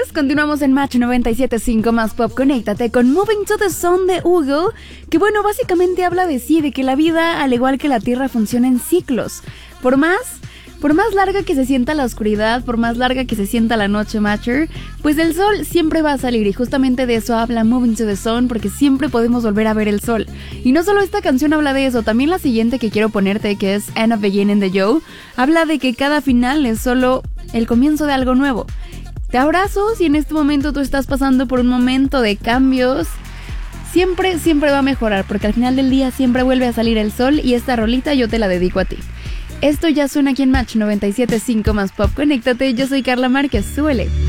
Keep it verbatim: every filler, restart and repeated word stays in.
tardes, continuamos en Match noventa y siete punto cinco más Pop. Conéctate con Moving to the Sun de Hugo, que bueno, básicamente habla de sí, de que la vida, al igual que la Tierra, funciona en ciclos. Por más, por más larga que se sienta la oscuridad, por más larga que se sienta la noche, Matcher, pues el sol siempre va a salir, y justamente de eso habla Moving to the Sun, porque siempre podemos volver a ver el sol. Y no solo esta canción habla de eso, también la siguiente que quiero ponerte, que es End of Beginning de Joe, habla de que cada final es solo el comienzo de algo nuevo. Te abrazo si en este momento tú estás pasando por un momento de cambios. Siempre, siempre va a mejorar, porque al final del día siempre vuelve a salir el sol, y esta rolita yo te la dedico a ti. Esto ya suena aquí en Match noventa y siete punto cinco más Pop. Conéctate, yo soy Carla Márquez, súbele.